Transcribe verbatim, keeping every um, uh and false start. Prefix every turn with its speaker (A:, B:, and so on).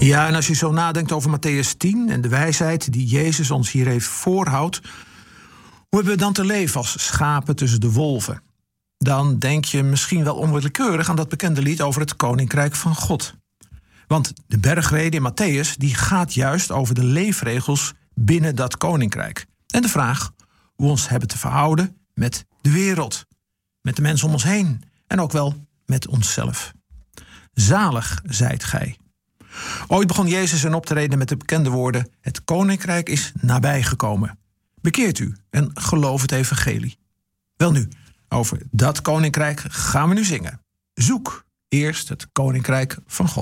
A: Ja, en als je zo nadenkt over Matthäus tien en de wijsheid die Jezus ons hier heeft voorhoudt, hoe hebben we dan te leven als schapen tussen de wolven? Dan denk je misschien wel onwillekeurig aan dat bekende lied over het Koninkrijk van God. Want de bergrede in Matthäus die gaat juist over de leefregels binnen dat koninkrijk. En de vraag hoe we ons hebben te verhouden met de wereld, met de mensen om ons heen en ook wel met onszelf. Zalig zijt gij. Ooit begon Jezus zijn optreden met de bekende woorden: het koninkrijk is nabijgekomen. Bekeert u en geloof het evangelie. Welnu, over dat koninkrijk gaan we nu zingen. Zoek eerst het koninkrijk van God.